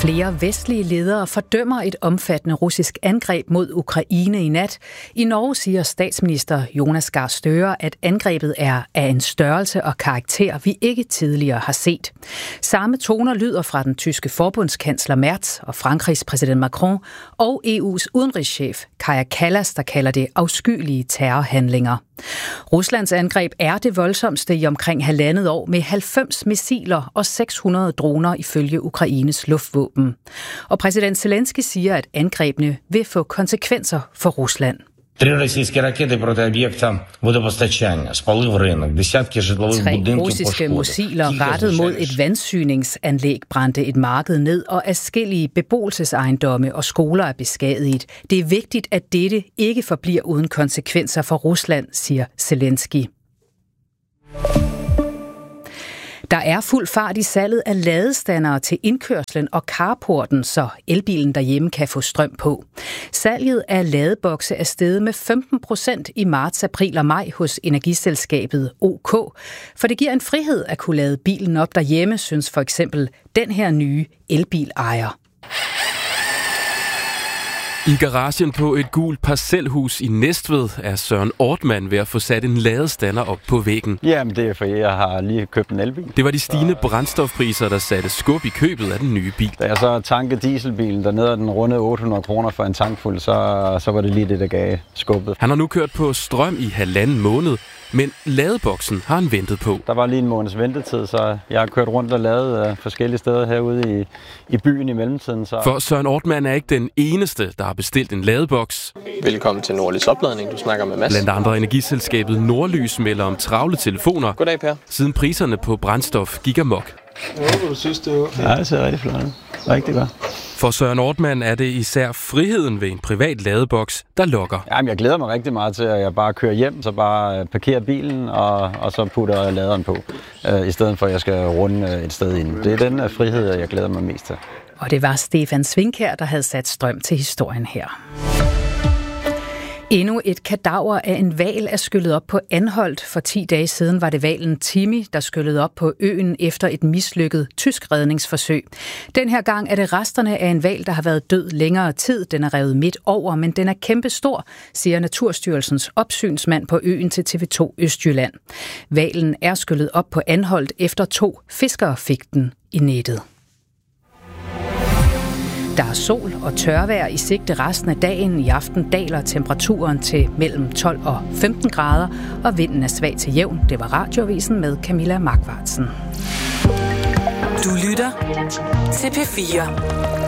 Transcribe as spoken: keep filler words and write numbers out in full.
Flere vestlige ledere fordømmer et omfattende russisk angreb mod Ukraine i nat. I Norge siger statsminister Jonas Gahr Støre, at angrebet er af en størrelse og karakter, vi ikke tidligere har set. Samme toner lyder fra den tyske forbundskansler Merz og Frankrigs præsident Macron og E U's udenrigschef Kaja Kallas, der kalder det afskyelige terrorhandlinger. Ruslands angreb er det voldsomste i omkring halvandet år med halvfems missiler og seks hundrede droner ifølge Ukraines luftvåben. Og præsident Zelensky siger, at angrebene vil få konsekvenser for Rusland. Tre russiske raketter protiv objekter водопостачання, спалив ринок, десятки житлових будинків russiske пошкодив. missiler rettet mod et vandsyningsanlæg brændte et marked ned, og adskillige beboelsesejendomme og skoler er beskadiget. Det er vigtigt, at dette ikke forbliver uden konsekvenser for Rusland, siger Zelensky. Der er fuld fart i salget af ladestandere til indkørslen og carporten, så elbilen derhjemme kan få strøm på. Salget af ladebokse er steget med femten procent i marts, april og maj hos energiselskabet OK. For det giver en frihed at kunne lade bilen op derhjemme, synes for eksempel den her nye elbilejer. I garagen på et gult parcelhus i Næstved er Søren Ortmann ved at få sat en ladestander op på væggen. Jamen, det er fordi, jeg har lige købt en elbil. Det var de stigende brændstofpriser, der satte skub i købet af den nye bil. Da jeg så tankede dieselbilen dernede, og den rundede otte hundrede kroner for en tankfuld, så, så var det lige det, der gav skubbet. Han har nu kørt på strøm i halvanden måned, men ladeboksen har han ventet på. Der var lige en måneds ventetid, så jeg har kørt rundt og lavet uh, forskellige steder herude i, i byen i mellemtiden. Så. For Søren Ortmann er ikke den eneste, der har bestilt en ladeboks. Velkommen til Nordlys opladning. Du snakker med Mads. Blandt andre energiselskabet Nordlys melder om travle telefoner. Goddag, Per. Siden priserne på brændstof gik amok. Jeg håber, du synes, det er okay. Ja, det ser rigtig flot ud. Rigtig godt. For Søren Ortmann er det især friheden ved en privat ladeboks, der lokker. Jamen, jeg glæder mig rigtig meget til, at jeg bare kører hjem, så bare parkerer bilen, og, og så putter laderen på, øh, i stedet for, at jeg skal runde et sted ind. Det er den uh, frihed, jeg glæder mig mest til. Og det var Stefan Svinkær, der havde sat strøm til historien her. Endnu et kadaver af en hval er skyllet op på Anholt. For ti dage siden var det hvalen Timmy, der skyllede op på øen efter et mislykket tysk redningsforsøg. Den her gang er det resterne af en hval, der har været død længere tid. Den er revet midt over, men den er kæmpestor, siger Naturstyrelsens opsynsmand på øen til T V to Østjylland. Hvalen er skyllet op på Anholt efter to fiskere fik den i nettet. Der er sol og tørvejr i sigte resten af dagen. I aften daler temperaturen til mellem tolv og femten grader, og vinden er svag til jævn. Det var Radioavisen med Camilla Markvartsen. Du lytter til P fire.